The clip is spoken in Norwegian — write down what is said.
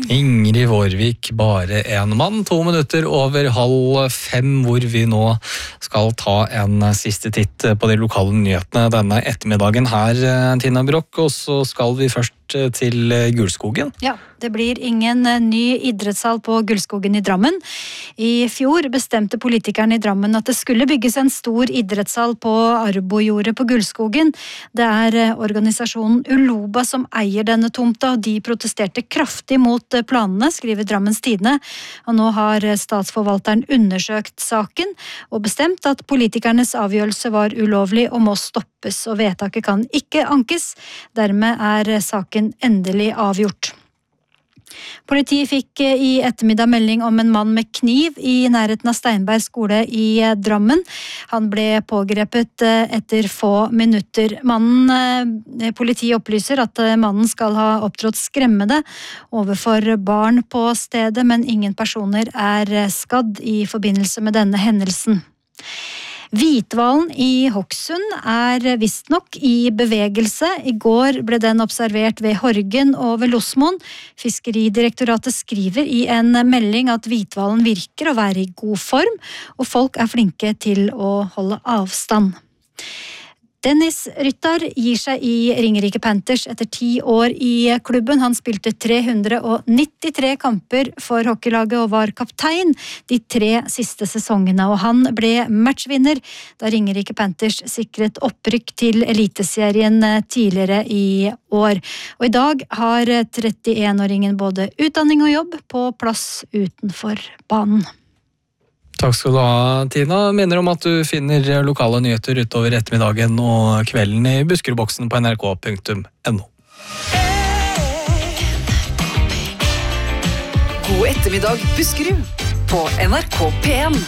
Ingrid Vårvik, bare en mann, 2 minutter over 4:30, hvor vi nå skal ta en siste titt på de lokale nyhetene denne ettermiddagen her, Tina Brock, og så skal vi først til Gulskogen. Ja, det blir ingen ny idrettshall på Gulskogen i Drammen. I fjor bestemte politikerne i Drammen at det skulle bygges en stor idrettshall på Arbojordet på Gulskogen. Det er organisasjonen Uloba som eier denne tomta, og de protesterte kraftig mot planene, skriver Drammens Tidende. Og nå har statsforvalteren undersøkt saken og bestemt at politikernes avgjørelse var ulovlig og må stoppes, og vedtaket kan ikke ankes. Dermed er saken endelig avgjort. Politiet fikk i ettermiddag melding om en mann med kniv i nærheten av Steinberg skole i Drammen. Han ble pågrepet etter få minutter. Politiet opplyser at mannen skal ha opptrådt skremmende overfor barn på stedet, men ingen personer er skadd i forbindelse med denne hendelsen. Hvithvalen i Hokksund er visstnok i bevegelse. I går ble den observert ved Horgen og ved Losmoen. Fiskeridirektoratet skriver i en melding at hvithvalen virker å være i god form, og folk er flinke til å holde avstand. Dennis Ryttar gir seg i Ringerike Panthers etter 10 år i klubben. Han spilte 393 kamper for hockeylaget og var kaptein de 3 siste sesongene, og han ble matchvinner da Ringerike Panthers sikret opprykk til Eliteserien tidligere i år. Og i dag har 31-åringen både utdanning og jobb på plass utenfor banen. Takk skal du ha, Tina. Minner om at du finner lokale nyheter utover ettermiddagen og kvelden i Buskerudboksen på nrk.no. God ettermiddag, Buskerud, på NRK P1.